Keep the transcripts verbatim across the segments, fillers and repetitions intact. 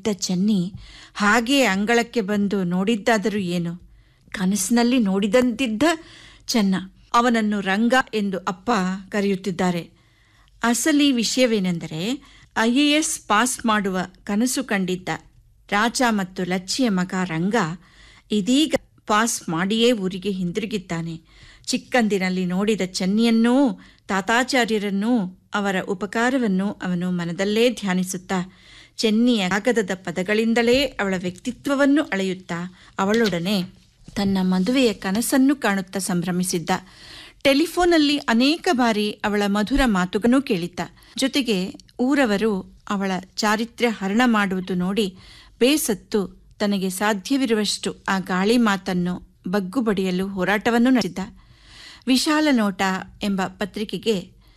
ಎದ್ದ ಚೆನ್ನಿ ಹಾಗೇ ಅಂಗಳಕ್ಕೆ ಬಂದು ನೋಡಿದ್ದಾದರೂ ಏನು, ಕನಸಿನಲ್ಲಿ ನೋಡಿದಂತಿದ್ದ ಚೆನ್ನ. ಅವನನ್ನು ರಂಗ ಎಂದು ಅಪ್ಪ ಕರೆಯುತ್ತಿದ್ದಾರೆ. ಅಸಲಿ ವಿಷಯವೇನೆಂದರೆ, ಐ ಎ ಎಸ್ ಪಾಸ್ ಮಾಡುವ ಕನಸು ಕಂಡಿದ್ದ ರಾಜ ಮತ್ತು ಲಚ್ಚಿಯ ಮಗ ರಂಗ ಇದೀಗ ಪಾಸ್ ಮಾಡಿಯೇ ಊರಿಗೆ ಹಿಂದಿರುಗಿದ್ದಾನೆ. ಚಿಕ್ಕಂದಿನಲ್ಲಿ ನೋಡಿದ ಚೆನ್ನಿಯನ್ನೂ ತಾತಾಚಾರ್ಯರನ್ನೂ ಅವರ ಉಪಕಾರವನ್ನು ಅವನು ಮನದಲ್ಲೇ ಧ್ಯಾನಿಸುತ್ತಾ, ಚೆನ್ನಿಯ ಕಾಗದದ ಪದಗಳಿಂದಲೇ ಅವಳ ವ್ಯಕ್ತಿತ್ವವನ್ನು ಅಳೆಯುತ್ತಾ ಅವಳೊಡನೆ ತನ್ನ ಮದುವೆಯ ಕನಸನ್ನು ಕಾಣುತ್ತಾ ಸಂಭ್ರಮಿಸಿದ್ದ. ಟೆಲಿಫೋನಲ್ಲಿ ಅನೇಕ ಬಾರಿ ಅವಳ ಮಧುರ ಮಾತುಗಳನ್ನು ಕೇಳಿದ್ದ. ಜೊತೆಗೆ ಊರವರು ಅವಳ ಚಾರಿತ್ರ್ಯ ಹರಣ ಮಾಡುವುದು ನೋಡಿ ಬೇಸತ್ತು ತನಗೆ ಸಾಧ್ಯವಿರುವಷ್ಟು ಆ ಗಾಳಿ ಮಾತನ್ನು ಬಗ್ಗು ಬಡಿಯಲು ಹೋರಾಟವನ್ನು ನಡೆಸಿದ್ದ. ವಿಶಾಲ ನೋಟ ಎಂಬ ಪತ್ರಿಕೆಗೆ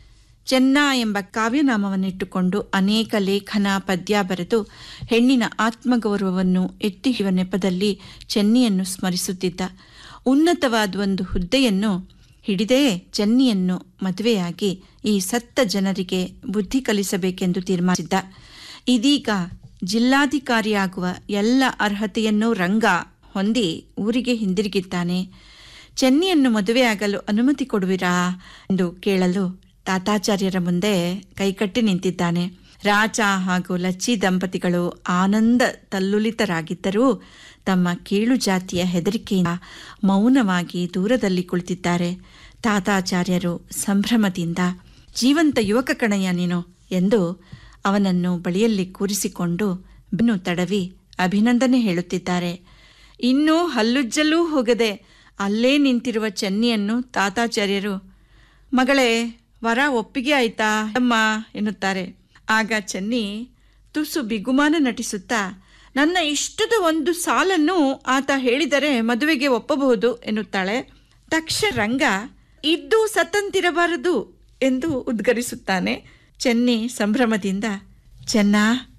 ಚೆನ್ನ ಎಂಬ ಕಾವ್ಯನಾಮವನ್ನಿಟ್ಟುಕೊಂಡು ಅನೇಕ ಲೇಖನ ಪದ್ಯ ಬರೆದು ಹೆಣ್ಣಿನ ಆತ್ಮಗೌರವವನ್ನು ಎತ್ತಿ ಹಿಡಿಯುವ ನೆಪದಲ್ಲಿ ಚೆನ್ನಿಯನ್ನು ಸ್ಮರಿಸುತ್ತಿದ್ದ. ಉನ್ನತವಾದ ಒಂದು ಹುದ್ದೆಯನ್ನು ಹಿಡಿದೇ ಚೆನ್ನಿಯನ್ನು ಮದುವೆಯಾಗಿ ಈ ಸತ್ತ ಜನರಿಗೆ ಬುದ್ಧಿ ಕಲಿಸಬೇಕೆಂದು ತೀರ್ಮಾನಿಸಿದ್ದ. ಇದೀಗ ಜಿಲ್ಲಾಧಿಕಾರಿಯಾಗುವ ಎಲ್ಲ ಅರ್ಹತೆಯನ್ನೂ ರಂಗ ಹೊಂದಿ ಊರಿಗೆ ಹಿಂದಿರುಗಿದ್ದಾನೆ. ಚೆನ್ನಿಯನ್ನು ಮದುವೆಯಾಗಲು ಅನುಮತಿ ಕೊಡುವಿರಾ ಎಂದು ಕೇಳಲು ತಾತಾಚಾರ್ಯರ ಮುಂದೆ ಕೈಕಟ್ಟಿ ನಿಂತಿದ್ದಾನೆ. ರಾಜ ಹಾಗೂ ಲಚ್ಚಿ ದಂಪತಿಗಳು ಆನಂದ ತಲ್ಲುಲಿತರಾಗಿದ್ದರೂ ತಮ್ಮ ಕೀಳು ಜಾತಿಯ ಹೆದರಿಕೆಯಿಂದ ಮೌನವಾಗಿ ದೂರದಲ್ಲಿ ಕುಳಿತಿದ್ದಾರೆ. ತಾತಾಚಾರ್ಯರು ಸಂಭ್ರಮದಿಂದ, ಜೀವಂತ ಯುವಕ ಕಣಯ್ಯ ನೀನು ಎಂದು ಅವನನ್ನು ಬಳಿಯಲ್ಲಿ ಕೂರಿಸಿಕೊಂಡು ಬೆನ್ನು ತಡವಿ ಅಭಿನಂದನೆ ಹೇಳುತ್ತಿದ್ದಾರೆ. ಇನ್ನೂ ಹಲ್ಲುಜ್ಜಲೂ ಹೋಗದೆ ಅಲ್ಲೇ ನಿಂತಿರುವ ಚೆನ್ನಿಯನ್ನು ತಾತಾಚಾರ್ಯರು, ಮಗಳೇ, ವರ ಒಪ್ಪಿಗೆ ಆಯ್ತಾ ಅಮ್ಮ ಎನ್ನುತ್ತಾರೆ. ಆಗ ಚೆನ್ನಿ ತುಸು ಬಿಗುಮಾನ ನಟಿಸುತ್ತಾ, ನನ್ನ ಇಷ್ಟದ ಒಂದು ಸಾಲನ್ನು ಆತ ಹೇಳಿದರೆ ಮದುವೆಗೆ ಒಪ್ಪಬಹುದು ಎನ್ನುತ್ತಾಳೆ. ತಕ್ಷಣ ರಂಗ, ಇದ್ದು ಸತ್ತಂತಿರಬಾರದು ಎಂದು ಉದ್ಗರಿಸುತ್ತಾನೆ. ಚೆನ್ನಿ ಸಂಭ್ರಮದಿಂದ ಚೆನ್ನ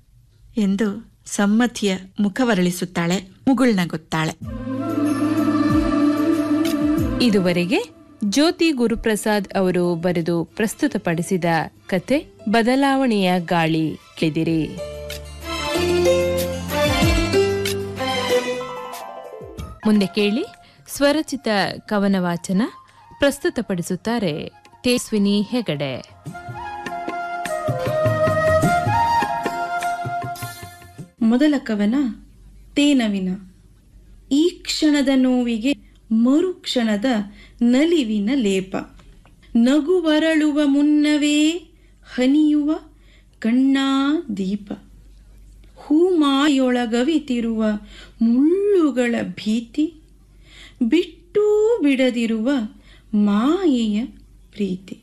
ಎಂದು ಸಮ್ಮತಿಯ ಮುಖವರಳಿಸುತ್ತಾಳೆ, ಮುಗುಳ್ನಗುತ್ತಾಳೆ. ಇದುವರೆಗೆ ಜ್ಯೋತಿ ಗುರುಪ್ರಸಾದ್ ಅವರು ಬರೆದು ಪ್ರಸ್ತುತಪಡಿಸಿದ ಕತೆ ಬದಲಾವಣೆಯ ಗಾಳಿ ಕೇಳಿದಿರಿ. ಮುಂದೆ ಕೇಳಿ ಸ್ವರಚಿತ ಕವನ ವಾಚನ. ಪ್ರಸ್ತುತಪಡಿಸುತ್ತಾರೆ ತೇಸ್ವಿನಿ ಹೆಗಡೆ. ಮೊದಲ ಕವನ ತೇನವಿನ. ಈ ಕ್ಷಣದ ನೋವಿಗೆ ಮರುಕ್ಷಣದ ನಲಿವಿನ ಲೇಪ, ನಗುವರಳುವ ಮುನ್ನವೇ ಹನಿಯುವ ಕಣ್ಣಾ ದೀಪ, ಹೂಮಾಯೊಳಗವಿತಿರುವ ಮುಳ್ಳುಗಳ ಭೀತಿ, ಬಿಟ್ಟೂ ಬಿಡದಿರುವ ಮಾಯೆಯ ಪ್ರೀತಿ,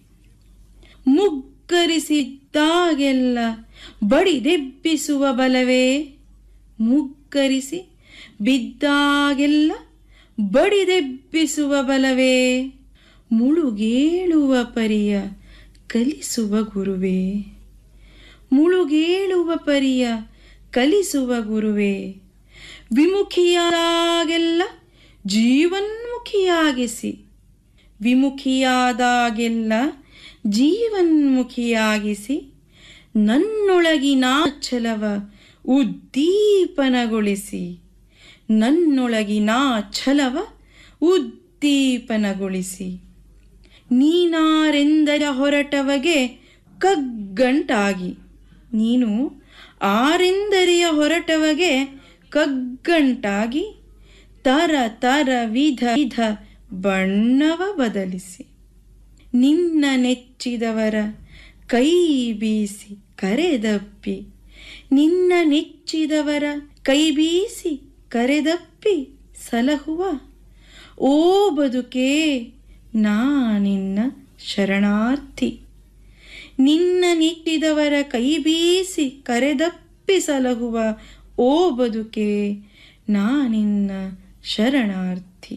ಮುಗ್ಗರಿಸಿದ್ದಾಗೆಲ್ಲ ಬಡಿದೆಬ್ಬಿಸುವ ಬಲವೇ, ಮುಗ್ಗರಿಸಿ ಬಿದ್ದಾಗೆಲ್ಲ ಬಡಿದೆಬ್ಬಿಸುವ ಬಲವೇ, ಮುಳುಗೇಳುವ ಪರಿಯ ಕಲಿಸುವ ಗುರುವೇ, ಮುಳುಗೇಳುವ ಪರಿಯ ಕಲಿಸುವ ಗುರುವೇ, ವಿಮುಖಿಯಾದಾಗೆಲ್ಲ ಜೀವನ್ಮುಖಿಯಾಗಿಸಿ, ವಿಮುಖಿಯಾದಾಗೆಲ್ಲ ಜೀವನ್ಮುಖಿಯಾಗಿಸಿ, ನನ್ನೊಳಗಿನ ಛಲವ ಉದ್ದೀಪನಗೊಳಿಸಿ, ನನ್ನೊಳಗಿನ ಛಲವ ಉದ್ದೀಪನಗೊಳಿಸಿ, ನೀನಾರೆಂದರ ಹೊರಟವಗೆ ಕಗ್ಗಂಟಾಗಿ, ನೀನು ಆರೆಂದರೆಯ ಹೊರಟವಗೆ ಕಗ್ಗಂಟಾಗಿ, ತರ ತರ ವಿಧ ವಿಧ ಬಣ್ಣವ ಬದಲಿಸಿ, ನಿನ್ನ ನೆಚ್ಚಿದವರ ಕೈ ಬೀಸಿ ಕರೆದಪ್ಪಿ, ನಿನ್ನ ನೆಚ್ಚಿದವರ ಕೈ ಬೀಸಿ ಕರೆದಪ್ಪಿ ಸಲಹುವ ಓ ಬದುಕೇ ನಾನಿನ್ನ ಶರಣಾರ್ಥಿ, ನಿನ್ನ ನೆಚ್ಚಿದವರ ಕೈ ಬೀಸಿ ಕರೆದಪ್ಪಿ ಸಲಹುವ ಓ ಬದುಕೇ ನಾನಿನ್ನ ಶರಣಾರ್ಥಿ.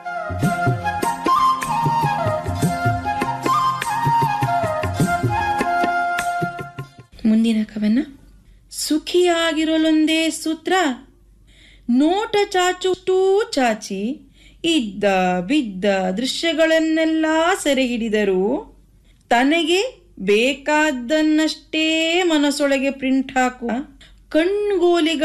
ಮುಂದಿನ ಕವನ ಸುಖಿಯಾಗಿರಲೊಂದೇ ಸೂತ್ರ, ನೋಟ ಚಾಚುಟೂ ಚಾಚಿ ಇದ್ದ ಬಿದ್ದ ದೃಶ್ಯಗಳನ್ನೆಲ್ಲ ಸೆರೆ ಹಿಡಿದರು, ತನಗೆ ಬೇಕಾದ್ದನ್ನಷ್ಟೇ ಮನಸೊಳಗೆ ಪ್ರಿಂಟ್ ಹಾಕುವ ಕಣ್ಗೋಲಿಗಳ